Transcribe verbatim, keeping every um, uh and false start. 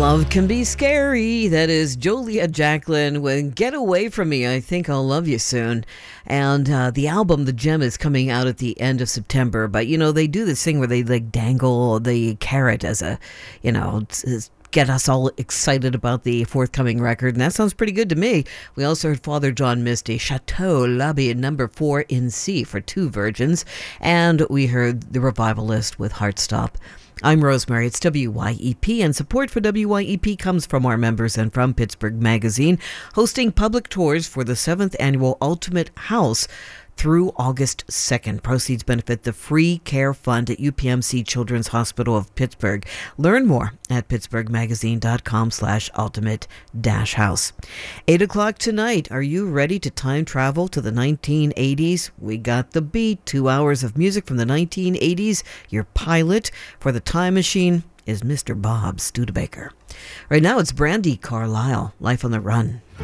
Love can be scary. That is Joliet Jacqueline with Get Away From Me. I think I'll love you soon. And uh, the album, The Gem, is coming out at the end of September. But, you know, they do this thing where they like dangle the carrot as a, you know, it's, it's get us all excited about the forthcoming record, and that sounds pretty good to me. We also heard Father John Misty, Chateau Lobby number four in C for Two Virgins, and we heard The Revivalist with Heartstop. I'm Rosemary. It's W Y E P, and support for W Y E P comes from our members and from Pittsburgh Magazine, hosting public tours for the seventh annual Ultimate House through August second. Proceeds benefit the Free Care Fund at U P M C Children's Hospital of Pittsburgh. Learn more at pittsburghmagazine.com slash ultimate dash house. Eight o'clock tonight. Are you ready to time travel to the nineteen eighties? We got the beat. Two hours of music from the nineteen eighties. Your pilot for the time machine is Mister Bob Studebaker. Right now it's Brandi Carlile, Life on the Run.